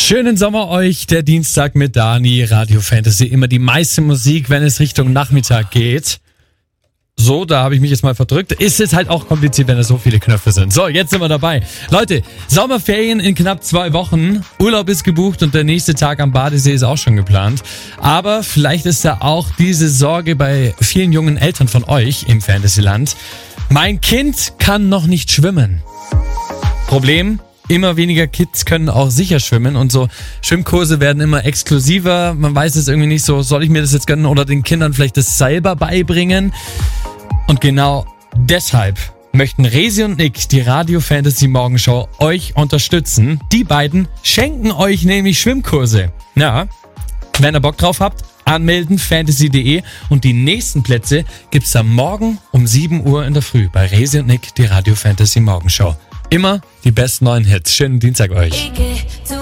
Schönen Sommer euch, der Dienstag mit Dani, Radio Fantasy. Immer die meiste Musik, wenn es Richtung Nachmittag geht. So, da habe ich mich jetzt mal verdrückt. Ist es halt auch kompliziert, wenn es so viele Knöpfe sind. So, jetzt sind wir dabei. Leute, Sommerferien in knapp 2 Wochen. Urlaub ist gebucht und der nächste Tag am Badesee ist auch schon geplant. Aber vielleicht ist da auch diese Sorge bei vielen jungen Eltern von euch im Fantasyland. Mein Kind kann noch nicht schwimmen. Problem? Immer weniger Kids können auch sicher schwimmen und so Schwimmkurse werden immer exklusiver. Man weiß es irgendwie nicht so, soll ich mir das jetzt gönnen oder den Kindern vielleicht das selber beibringen? Und genau deshalb möchten Resi und Nick, die Radio Fantasy Morgenshow, euch unterstützen. Die beiden schenken euch nämlich Schwimmkurse. Ja, wenn ihr Bock drauf habt, anmelden, fantasy.de und die nächsten Plätze gibt's am Morgen um 7 Uhr in der Früh bei Resi und Nick, die Radio Fantasy Morgenshow. Immer die besten neuen Hits. Schönen Dienstag euch.